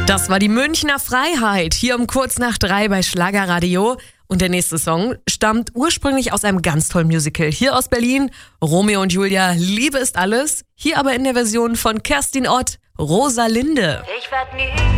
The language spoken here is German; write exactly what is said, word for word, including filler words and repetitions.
Das war die Münchner Freiheit, hier um kurz nach drei bei Schlagerradio. Und der nächste Song stammt ursprünglich aus einem ganz tollen Musical hier aus Berlin. Romeo und Julia, Liebe ist alles. Hier aber in der Version von Kerstin Ott, Rosalinde. Ich werd nie